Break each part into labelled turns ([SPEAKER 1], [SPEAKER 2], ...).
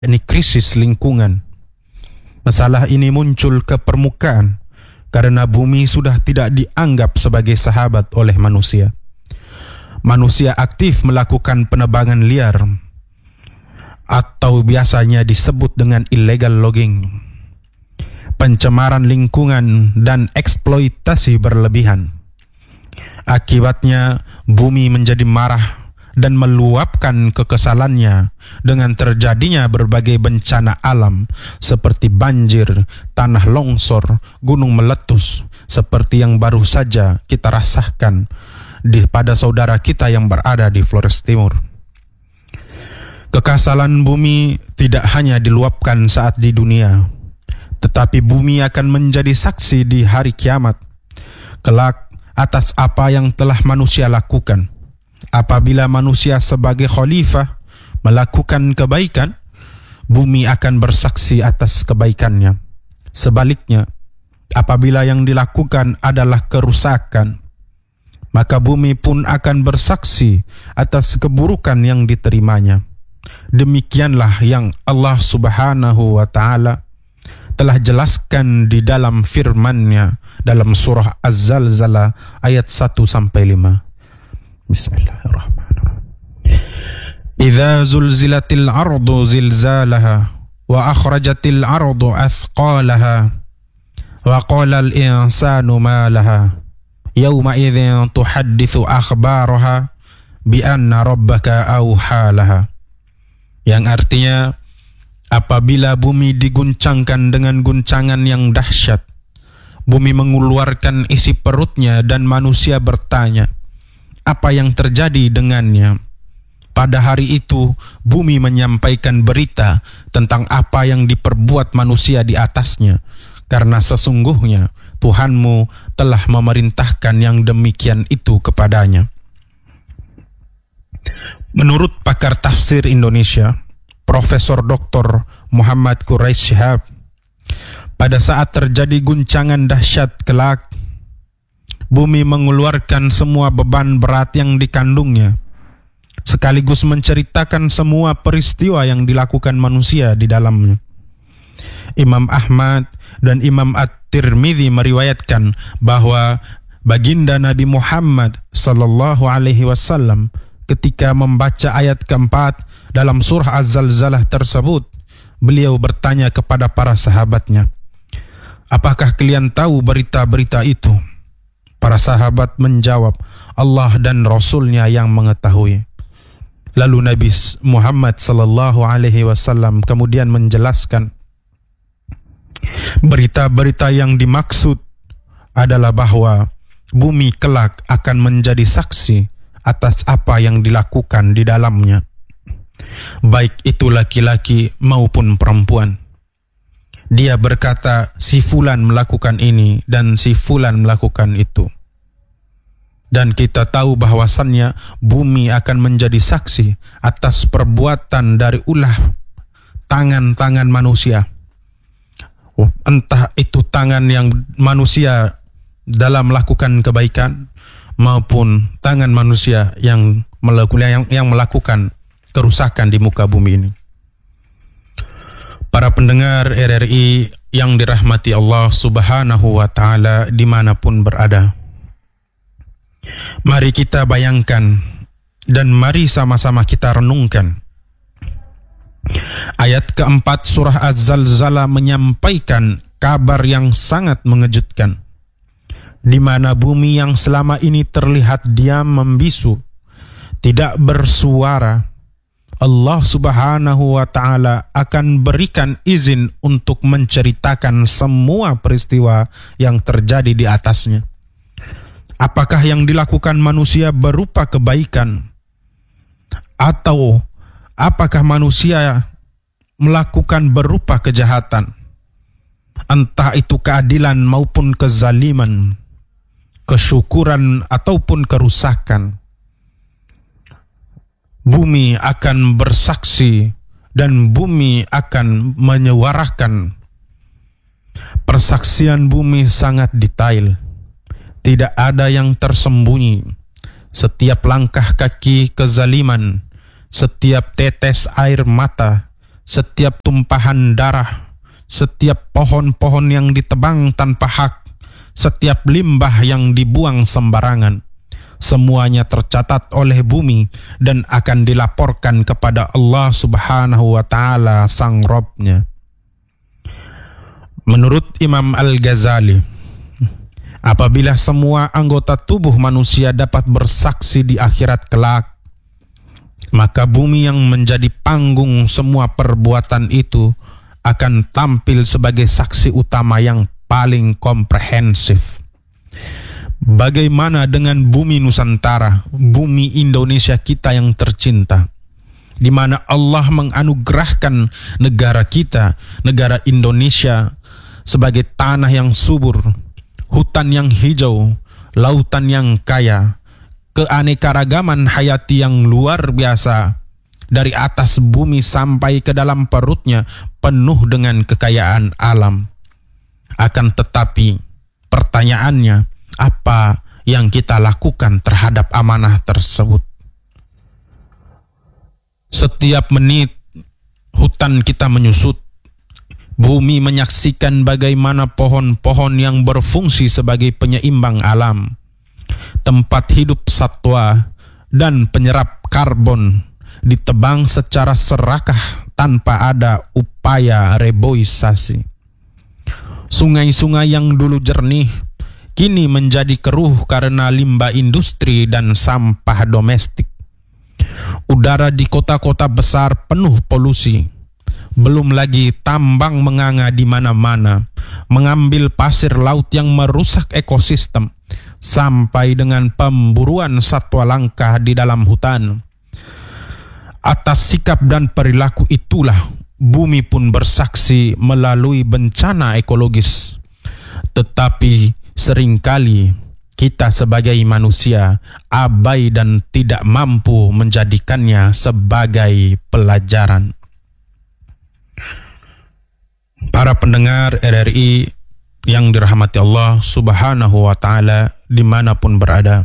[SPEAKER 1] Ini krisis lingkungan. Masalah ini muncul ke permukaan karena bumi sudah tidak dianggap sebagai sahabat oleh manusia. Manusia aktif melakukan penebangan liar atau biasanya disebut dengan illegal logging, pencemaran lingkungan dan eksploitasi berlebihan. Akibatnya bumi menjadi marah dan meluapkan kekesalannya dengan terjadinya berbagai bencana alam seperti banjir, tanah longsor, gunung meletus, seperti yang baru saja kita rasakan pada saudara kita yang berada di Flores Timur. Kekesalan bumi tidak hanya diluapkan saat di dunia, tetapi bumi akan menjadi saksi di hari kiamat kelak atas apa yang telah manusia lakukan. Apabila manusia sebagai khalifah melakukan kebaikan, bumi akan bersaksi atas kebaikannya. Sebaliknya, apabila yang dilakukan adalah kerusakan, maka bumi pun akan bersaksi atas keburukan yang diterimanya. Demikianlah yang Allah Subhanahu wa Ta'ala telah jelaskan di dalam firman-Nya dalam surah Az-Zalzalah ayat 1-5. Bismillahirrahmanirrahim. Idza zulzilatil ardu zilzalaha wa akhrajatil ardu athqalaha wa qala al insanu ma laha yawma idzin tuhadditsu akhbaraha bi anna rabbaka awha laha. Yang artinya, apabila bumi diguncangkan dengan guncangan yang dahsyat, bumi mengeluarkan isi perutnya dan manusia bertanya, apa yang terjadi dengannya? Pada hari itu, bumi menyampaikan berita tentang apa yang diperbuat manusia di atasnya, karena sesungguhnya Tuhanmu telah memerintahkan yang demikian itu kepadanya. Menurut pakar tafsir Indonesia, Profesor Dr. Muhammad Quraish Shihab, pada saat terjadi guncangan dahsyat kelak, bumi mengeluarkan semua beban berat yang dikandungnya, sekaligus menceritakan semua peristiwa yang dilakukan manusia di dalamnya. Imam Ahmad dan Imam At-Tirmidzi meriwayatkan bahwa baginda Nabi Muhammad sallallahu alaihi wasallam ketika membaca ayat keempat dalam surah Az-Zalzalah tersebut, beliau bertanya kepada para sahabatnya, apakah kalian tahu berita-berita itu? Para sahabat menjawab, Allah dan Rasulnya yang mengetahui. Lalu Nabi Muhammad sallallahu alaihi wasallam kemudian menjelaskan, berita-berita yang dimaksud adalah bahwa bumi kelak akan menjadi saksi atas apa yang dilakukan di dalamnya, baik itu laki-laki maupun perempuan. Dia berkata, si fulan melakukan ini dan si fulan melakukan itu. Dan kita tahu bahwasannya bumi akan menjadi saksi atas perbuatan dari ulah tangan-tangan manusia. Entah itu tangan yang manusia dalam melakukan kebaikan maupun tangan manusia yang melakukan kerusakan di muka bumi ini. Para pendengar RRI yang dirahmati Allah Subhanahu wa Ta'ala dimanapun berada, mari kita bayangkan dan mari sama-sama kita renungkan. Ayat keempat surah Az-Zalzalah menyampaikan kabar yang sangat mengejutkan, di mana bumi yang selama ini terlihat diam membisu, tidak bersuara, Allah Subhanahu wa Ta'ala akan berikan izin untuk menceritakan semua peristiwa yang terjadi di atasnya. Apakah yang dilakukan manusia berupa kebaikan, atau apakah manusia melakukan berupa kejahatan, entah itu keadilan maupun kezaliman, kesyukuran ataupun kerusakan. Bumi akan bersaksi dan bumi akan menyuarakan. Persaksian bumi sangat detail, tidak ada yang tersembunyi. Setiap langkah kaki kezaliman, setiap tetes air mata, setiap tumpahan darah, setiap pohon-pohon yang ditebang tanpa hak, setiap limbah yang dibuang sembarangan, semuanya tercatat oleh bumi dan akan dilaporkan kepada Allah Subhanahu wa Ta'ala, sang Robnya. Menurut Imam Al-Ghazali, apabila semua anggota tubuh manusia dapat bersaksi di akhirat kelak, maka bumi yang menjadi panggung semua perbuatan itu akan tampil sebagai saksi utama yang paling komprehensif. Bagaimana dengan bumi Nusantara, bumi Indonesia kita yang tercinta, di mana Allah menganugerahkan negara kita, negara Indonesia, sebagai tanah yang subur, hutan yang hijau, lautan yang kaya, keanekaragaman hayati yang luar biasa, dari atas bumi sampai ke dalam perutnya penuh dengan kekayaan alam. Akan tetapi pertanyaannya, apa yang kita lakukan terhadap amanah tersebut? Setiap menit hutan kita menyusut, bumi menyaksikan bagaimana pohon-pohon yang berfungsi sebagai penyeimbang alam, tempat hidup satwa dan penyerap karbon ditebang secara serakah tanpa ada upaya reboisasi. Sungai-sungai yang dulu jernih kini menjadi keruh karena limbah industri dan sampah domestik. Udara di kota-kota besar penuh polusi. Belum lagi tambang menganga di mana-mana, mengambil pasir laut yang merusak ekosistem, sampai dengan pemburuan satwa langka di dalam hutan. Atas sikap dan perilaku itulah bumi pun bersaksi melalui bencana ekologis. Tetapi seringkali kita sebagai manusia abai dan tidak mampu menjadikannya sebagai pelajaran. Para pendengar RRI yang dirahmati Allah Subhanahu wa Ta'ala dimanapun berada,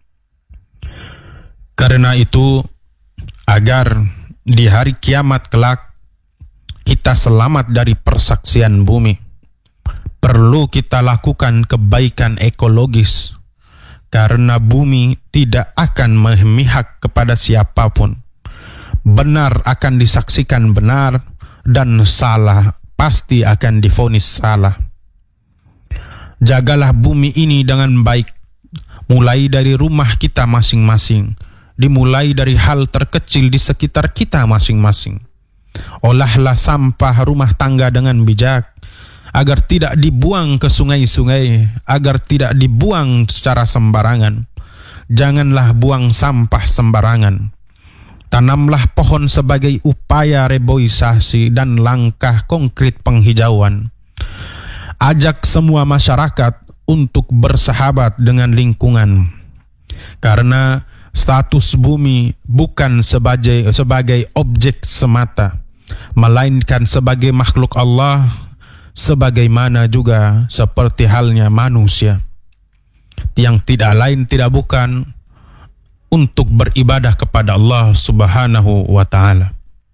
[SPEAKER 1] karena itu, agar di hari kiamat kelak kita selamat dari persaksian bumi, perlu kita lakukan kebaikan ekologis, karena bumi tidak akan memihak kepada siapapun. Benar akan disaksikan benar, dan salah pasti akan divonis salah. Jagalah bumi ini dengan baik, mulai dari rumah kita masing-masing, dimulai dari hal terkecil di sekitar kita masing-masing. Olahlah sampah rumah tangga dengan bijak, agar tidak dibuang ke sungai-sungai, agar tidak dibuang secara sembarangan. Janganlah buang sampah sembarangan. Tanamlah pohon sebagai upaya reboisasi dan langkah konkret penghijauan. Ajak semua masyarakat untuk bersahabat dengan lingkungan, karena status bumi bukan sebagai objek semata, melainkan sebagai makhluk Allah, sebagaimana juga seperti halnya manusia, yang tidak lain tidak bukan untuk beribadah kepada Allah Subhanahu wa Ta'ala.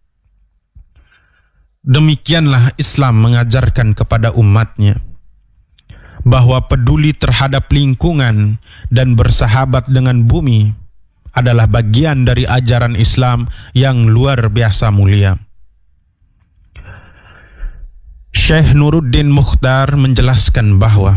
[SPEAKER 1] Demikianlah Islam mengajarkan kepada umatnya bahwa peduli terhadap lingkungan dan bersahabat dengan bumi adalah bagian dari ajaran Islam yang luar biasa mulia. Syekh Nuruddin Mukhtar menjelaskan bahwa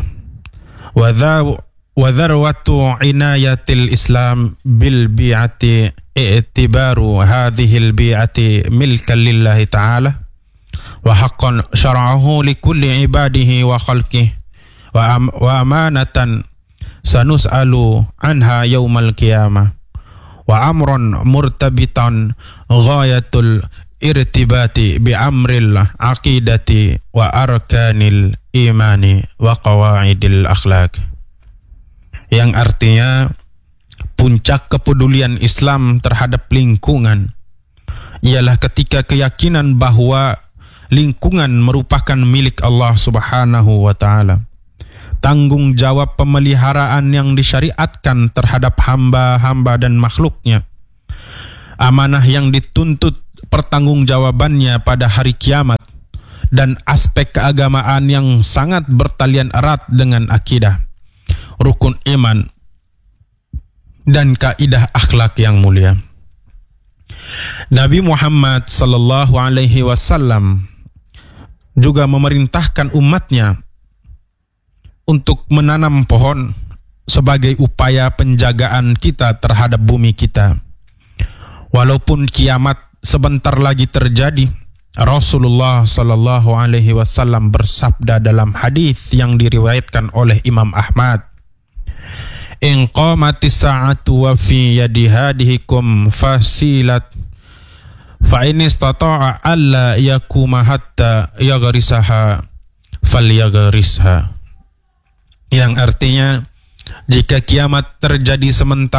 [SPEAKER 1] wadharwatu inayatil Islam bil bi'ati i'tibaru hadhil bi'ati milkan lillahi ta'ala wa haqqan syara'ahu li kulli ibadihi wa khalqihi wa amanatan sanus'alu anha yawmal qiyamah wa amrun murtabitan ghayatul irtibati bi amril aqidati wa arkanil imani wa qawaidil akhlaq, yang artinya puncak kepedulian Islam terhadap lingkungan ialah ketika keyakinan bahwa lingkungan merupakan milik Allah Subhanahu wa Ta'ala. Tanggung jawab pemeliharaan yang disyariatkan terhadap hamba-hamba dan makhluknya. Amanah yang dituntut pertanggungjawabannya pada hari kiamat, dan aspek keagamaan yang sangat bertalian erat dengan akidah, rukun iman, dan kaidah akhlak yang mulia. Nabi Muhammad sallallahu alaihi wasallam juga memerintahkan umatnya untuk menanam pohon sebagai upaya penjagaan kita terhadap bumi kita. Walaupun kiamat sebentar lagi terjadi, Rasulullah sallallahu alaihi wasallam bersabda dalam hadis yang diriwayatkan oleh Imam Ahmad, "In qamatis sa'atu wa fi yadi hadihikum fasilat fa in istata'a alla yakuma hatta yaghrisaha falyagrisha." Yang artinya, jika kiamat terjadi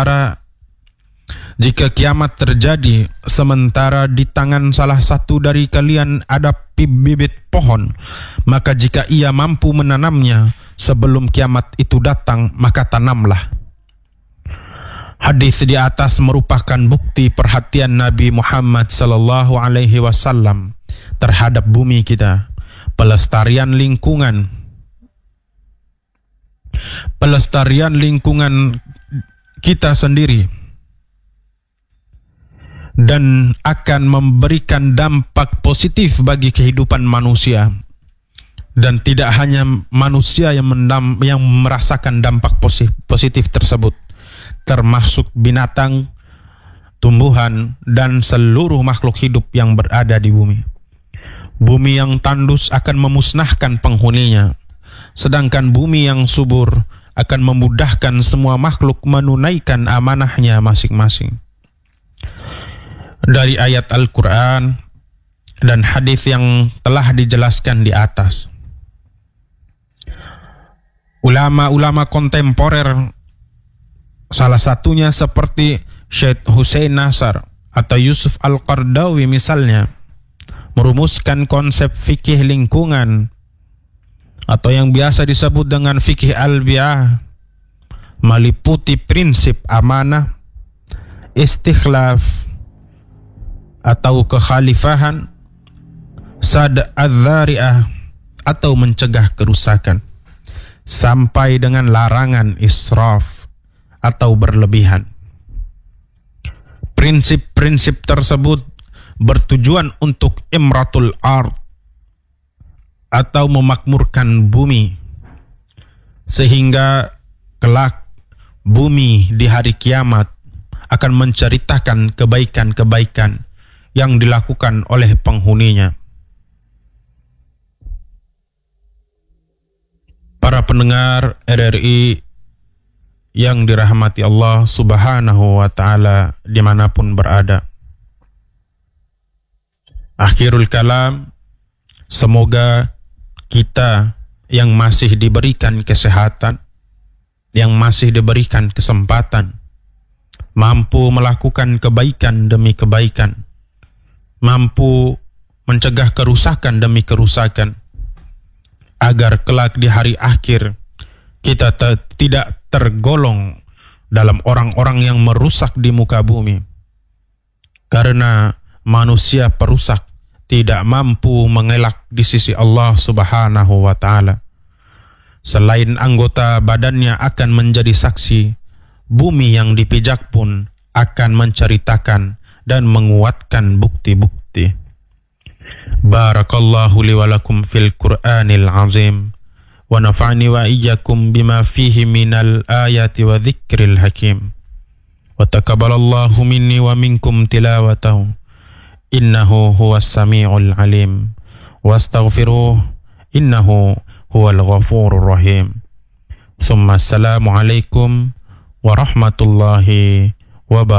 [SPEAKER 1] sementara di tangan salah satu dari kalian ada bibit pohon, maka jika ia mampu menanamnya sebelum kiamat itu datang, maka tanamlah. Hadis di atas merupakan bukti perhatian Nabi Muhammad sallallahu alaihi wasallam terhadap bumi kita, pelestarian lingkungan kita sendiri, dan akan memberikan dampak positif bagi kehidupan manusia. Dan tidak hanya manusia yang merasakan dampak positif tersebut, termasuk binatang, tumbuhan, dan seluruh makhluk hidup yang berada di bumi. Bumi yang tandus akan memusnahkan penghuninya, sedangkan bumi yang subur akan memudahkan semua makhluk menunaikan amanahnya masing-masing. Dari ayat Al-Quran dan hadis yang telah dijelaskan di atas, ulama-ulama kontemporer, salah satunya seperti Syekh Hussein Nasr atau Yusuf Al-Qardawi misalnya, merumuskan konsep fikih lingkungan atau yang biasa disebut dengan fikih al-bi'ah, meliputi prinsip amanah, istikhlaf atau kekhalifahan, sad adzari'ah atau mencegah kerusakan, sampai dengan larangan israf atau berlebihan. Prinsip-prinsip tersebut bertujuan untuk imratul ard atau memakmurkan bumi, sehingga kelak bumi di hari kiamat akan menceritakan kebaikan-kebaikan yang dilakukan oleh penghuninya. Para pendengar RRI yang dirahmati Allah Subhanahu wa Ta'ala dimanapun berada, akhirul kalam, semoga kita yang masih diberikan kesehatan, yang masih diberikan kesempatan, mampu melakukan kebaikan demi kebaikan, mampu mencegah kerusakan demi kerusakan, agar kelak di hari akhir kita tidak tergolong dalam orang-orang yang merusak di muka bumi, karena manusia perusak tidak mampu mengelak di sisi Allah Subhanahu wa Ta'ala. Selain anggota badannya akan menjadi saksi, bumi yang dipijak pun akan menceritakan dan menguatkan bukti-bukti. Barakallahu li wa lakum fil Qur'anil azim, wa nafa'ni wa iyyakum bima fihi minal ayati wa dzikril hakim, wa taqabbalallahu minni wa minkum tilawatahu, innahu huwas sami'ul alim, wastaghfiruh, innahu huwal ghafurur rahim. Tsumma assalamu alaikum warahmatullahi wabarakatuh.